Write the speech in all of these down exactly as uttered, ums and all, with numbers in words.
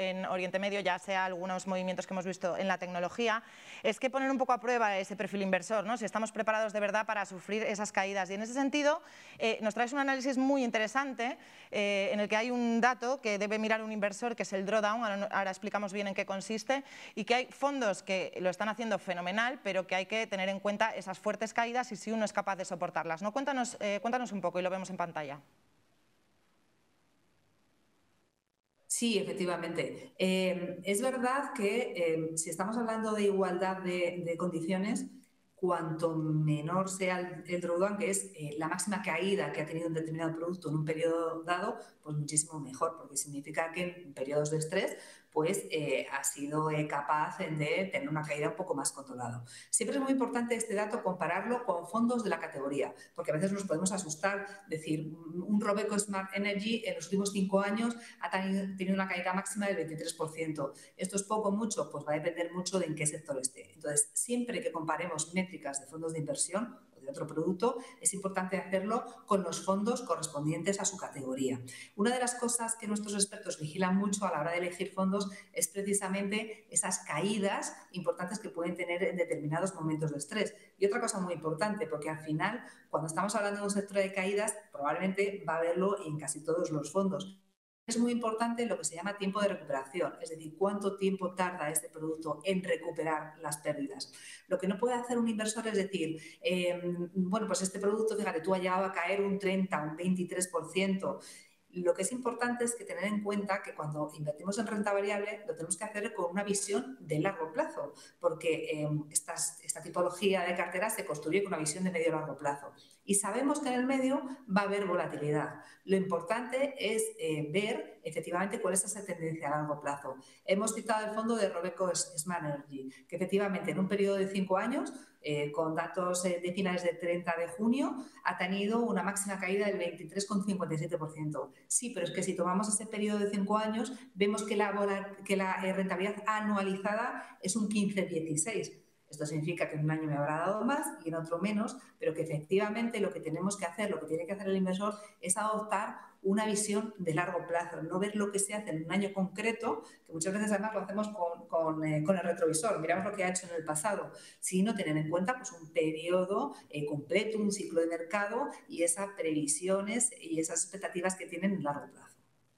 en Oriente Medio, ya sea algunos movimientos que hemos visto en la tecnología, es que poner un poco a prueba ese perfil inversor, ¿no? Si estamos preparados de verdad para sufrir esas caídas. Y en ese sentido, eh, nos traes un análisis muy interesante eh, en el que hay un dato que debe mirar un inversor, que es el drawdown, ahora, ahora explicamos bien en qué consiste, y que hay fondos que lo están haciendo fenomenal, pero que hay que tener en cuenta esas fuertes caídas y si uno es capaz de soportarlas, ¿no? Cuéntanos, eh, cuéntanos un poco y lo vemos en pantalla. Sí, efectivamente. Eh, es verdad que eh, si estamos hablando de igualdad de, de condiciones, cuanto menor sea el, el drawdown, que es eh, la máxima caída que ha tenido un determinado producto en un periodo dado, pues muchísimo mejor, porque significa que en periodos de estrés pues eh, ha sido eh, capaz de tener una caída un poco más controlada. Siempre es muy importante este dato compararlo con fondos de la categoría, porque a veces nos podemos asustar, decir, un Robeco Smart Energy en los últimos cinco años ha tenido una caída máxima del veintitrés por ciento. ¿Esto es poco o mucho? Pues va a depender mucho de en qué sector esté. Entonces, siempre que comparemos métricas de fondos de inversión o de otro producto, es importante hacerlo con los fondos correspondientes a su categoría. Una de las cosas que nuestros expertos vigilan mucho a la hora de elegir fondos es precisamente esas caídas importantes que pueden tener en determinados momentos de estrés. Y otra cosa muy importante, porque al final, cuando estamos hablando de un sector de caídas, probablemente va a haberlo en casi todos los fondos. Es muy importante lo que se llama tiempo de recuperación, es decir, cuánto tiempo tarda este producto en recuperar las pérdidas. Lo que no puede hacer un inversor es decir, eh, bueno, pues este producto, fíjate, tú ha llegado a caer un treinta, un veintitrés por ciento. Lo que es importante es que tener en cuenta que cuando invertimos en renta variable lo tenemos que hacer con una visión de largo plazo, porque eh, esta, esta tipología de cartera se construye con una visión de medio y largo plazo. Y sabemos que en el medio va a haber volatilidad. Lo importante es eh, ver efectivamente cuál es esa tendencia a largo plazo. Hemos citado el fondo de Robeco Smart Energy, que efectivamente en un periodo de cinco años, eh, con datos eh, de finales del treinta de junio, ha tenido una máxima caída del veintitrés coma cincuenta y siete por ciento. Sí, pero es que si tomamos ese periodo de cinco años, vemos que la, que la rentabilidad anualizada es un quince coma dieciséis. Esto significa que en un año me habrá dado más y en otro menos, pero que efectivamente lo que tenemos que hacer, lo que tiene que hacer el inversor es adoptar una visión de largo plazo, no ver lo que se hace en un año concreto, que muchas veces además lo hacemos con, con, eh, con el retrovisor, miramos lo que ha hecho en el pasado, sino tener en cuenta pues, un periodo eh, completo, un ciclo de mercado y esas previsiones y esas expectativas que tienen en largo plazo.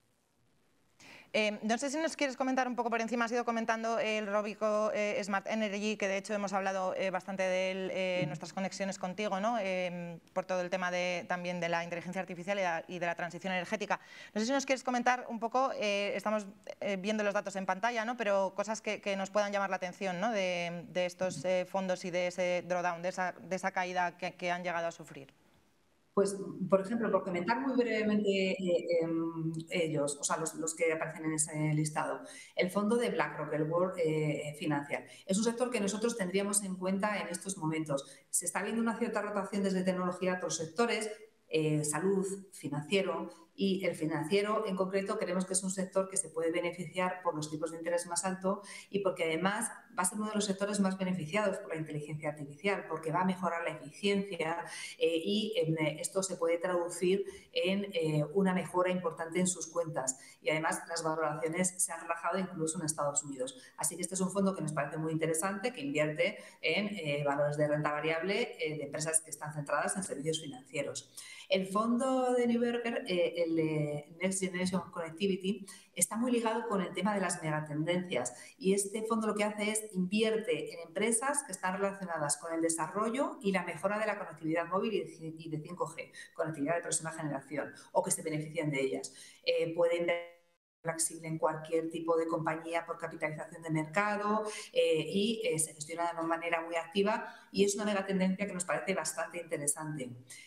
Eh, no sé si nos quieres comentar un poco por encima, has ido comentando el Robeco eh, Smart Energy, que de hecho hemos hablado eh, bastante de él eh, en nuestras conexiones contigo, ¿no? Eh, por todo el tema de, también de la inteligencia artificial y de la, y de la transición energética. No sé si nos quieres comentar un poco, eh, estamos eh, viendo los datos en pantalla, ¿no? Pero cosas que, que nos puedan llamar la atención, ¿no? de, de estos eh, fondos y de ese drawdown, de esa, de esa caída que, que han llegado a sufrir. Pues, por ejemplo, por comentar muy brevemente eh, eh, ellos, o sea, los, los, que aparecen en ese listado. El fondo de BlackRock, el World eh, Financial, es un sector que nosotros tendríamos en cuenta en estos momentos. Se está viendo una cierta rotación desde tecnología a otros sectores, eh, salud, financiero, y el financiero en concreto creemos que es un sector que se puede beneficiar por los tipos de interés más altos y porque además va a ser uno de los sectores más beneficiados por la inteligencia artificial, porque va a mejorar la eficiencia eh, y eh, esto se puede traducir en eh, una mejora importante en sus cuentas y además las valoraciones se han relajado incluso en Estados Unidos. Así que este es un fondo que nos parece muy interesante, que invierte en eh, valores de renta variable eh, de empresas que están centradas en servicios financieros. El fondo de Neuberger, eh, el eh, Next Generation Connectivity, está muy ligado con el tema de las megatendencias y este fondo lo que hace es invierte en empresas que están relacionadas con el desarrollo y la mejora de la conectividad móvil y de cinco G, conectividad de próxima generación, o que se benefician de ellas. Eh, puede invertir flexible en cualquier tipo de compañía por capitalización de mercado eh, y eh, se gestiona de una manera muy activa y es una megatendencia que nos parece bastante interesante.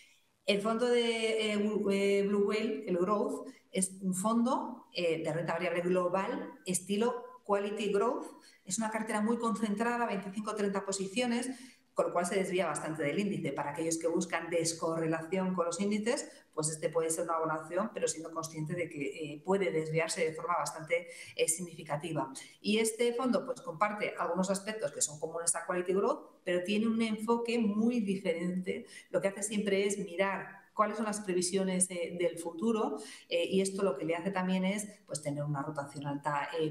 El fondo de eh, Blue Whale, el Growth, es un fondo eh, de renta variable global, estilo Quality Growth. Es una cartera muy concentrada, veinticinco a treinta posiciones, con lo cual se desvía bastante del índice. Para aquellos que buscan descorrelación con los índices, pues este puede ser una buena opción, pero siendo consciente de que eh, puede desviarse de forma bastante eh, significativa. Y este fondo pues comparte algunos aspectos que son comunes a Quality Growth, pero tiene un enfoque muy diferente. Lo que hace siempre es mirar cuáles son las previsiones eh, del futuro eh, y esto lo que le hace también es pues, tener una rotación alta eh,